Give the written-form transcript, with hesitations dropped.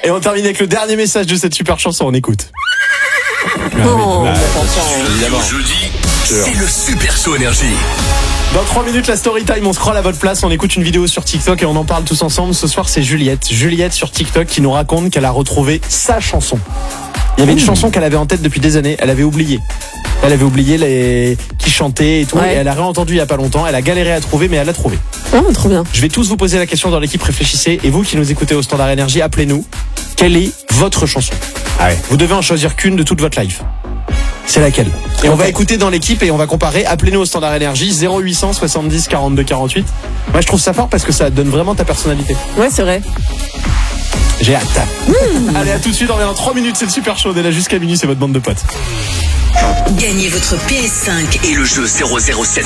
Et on termine avec le dernier message de cette super chanson, on écoute. Évidemment. Jeudi, c'est le Super Show Énergie. Dans 3 minutes, la story time, on scrolle à votre place, on écoute une vidéo sur TikTok et on en parle tous ensemble. Ce soir, c'est Juliette sur TikTok qui nous raconte qu'elle a retrouvé sa chanson. Il y avait une chanson qu'elle avait en tête depuis des années, elle avait oublié. Elle avait oublié les qui chantaient et tout, et elle a réentendu il y a pas longtemps. Elle a galéré à trouver, mais elle l'a trouvé. Oh, trop bien. Je vais tous vous poser la question dans l'équipe, réfléchissez. Et vous qui nous écoutez au Standard Énergie, appelez-nous. Quelle est votre chanson? Vous devez en choisir qu'une de toute votre life. C'est laquelle? Et on va écouter dans l'équipe et on va comparer. Appelez-nous au Standard Énergie 0800 70 42 48. Moi je trouve ça fort parce que ça donne vraiment ta personnalité. Ouais, c'est vrai. J'ai hâte. Allez, à tout de suite, on revient dans 3 minutes, c'est le Super Show. On est là jusqu'à minuit, c'est votre bande de potes. Gagnez votre PS5 Et le jeu 007